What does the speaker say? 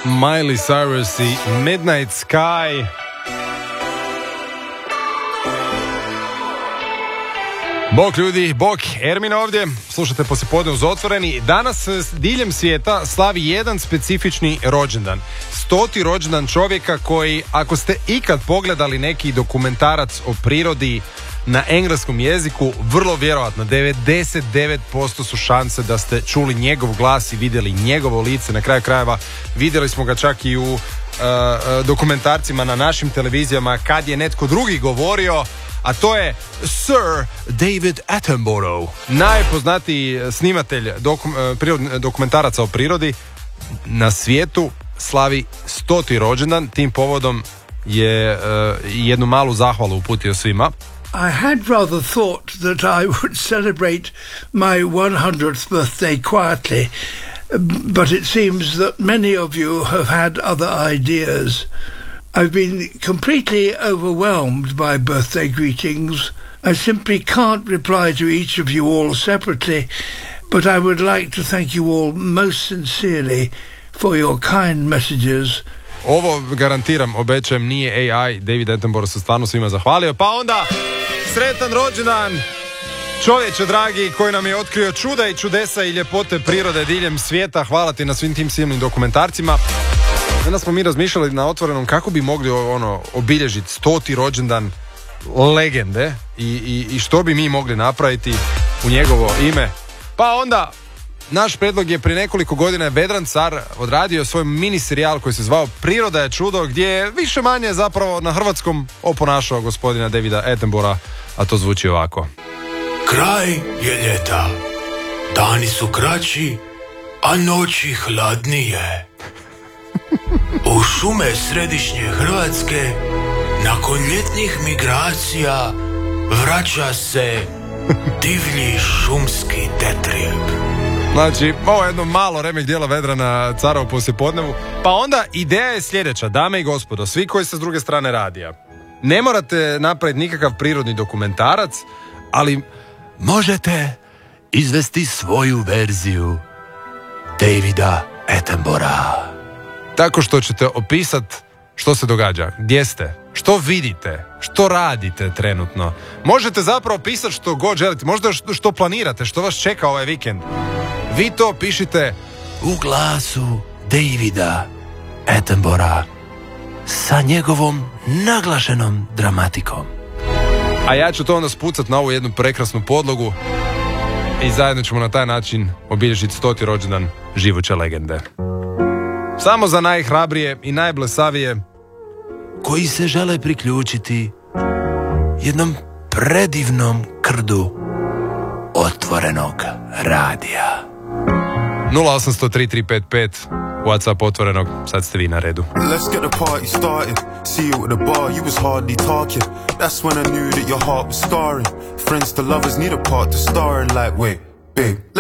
Miley Cyrus i Midnight Sky. Bog ljudi, Bog, Ermin ovdje, slušate Poslijepodne uz Otvoreni. Danas diljem svijeta slavi jedan specifični rođendan. 100. rođendan čovjeka koji, ako ste ikad pogledali neki dokumentarac o prirodi na engleskom jeziku, vrlo vjerojatno 99% su šanse da ste čuli njegov glas i vidjeli njegovo lice. Na kraju krajeva vidjeli smo ga čak i u dokumentarcima na našim televizijama kad je netko drugi govorio, a to je Sir David Attenborough, najpoznatiji snimatelj dokumentaraca o prirodi na svijetu, slavi 100. rođendan. Tim povodom je jednu malu zahvalu uputio svima. I had rather thought that I would celebrate my 100th birthday quietly, but it seems that many of you have had other ideas. I've been completely overwhelmed by birthday greetings. I simply can't reply to each of you all separately, but I would like to thank you all most sincerely for your kind messages. Ovo garantiram, obećajem, nije AI. David Attenborough se stvarno svima zahvalio. Pa onda, sretan rođendan čovječe dragi koji nam je otkrio čuda i čudesa i ljepote prirode diljem svijeta. Hvala ti na svim tim silnim dokumentarcima. Danas smo mi razmišljali na Otvorenom kako bi mogli obilježiti 100. rođendan legende i što bi mi mogli napraviti u njegovo ime. Pa onda, naš predlog je prije nekoliko godina Vedran Car odradio svoj mini serijal koji se zvao Priroda je čudo, gdje je više manje zapravo na hrvatskom oponašao gospodina Davida Attenborougha, a to zvuči ovako. Kraj je ljeta, dani su kraći, a noći hladnije. U šume središnje Hrvatske nakon ljetnih migracija vraća se divlji šumski tetrijeb. Znači, ovo je jedno malo remek dijela Vedrana Cara u poslijepodnevu. Pa onda ideja je sljedeća, dame i gospodo, svi koji ste s druge strane radija. Ne morate napraviti nikakav prirodni dokumentarac, ali možete izvesti svoju verziju Davida Attenborougha. Tako što ćete opisati što se događa, gdje ste, što vidite, što radite trenutno. Možete zapravo pisati što god želite, možda što planirate, što vas čeka ovaj vikend. Vi to pišite u glasu Davida Attenborougha sa njegovom naglašenom dramatikom. A ja ću to onda spucati na ovu jednu prekrasnu podlogu i zajedno ćemo na taj način obilježiti 100. rođendan živuće legende. Samo za najhrabrije i najblesavije koji se žele priključiti jednom predivnom krdu Otvorenog radija. 0803355 WhatsApp Otvorenog, sad ste vi na redu. Let's get the party started. See you at the bar, you was hardly talking. That's when I knew that your heart was scarring. Friends to lovers need a part to star in, like, wait, babe.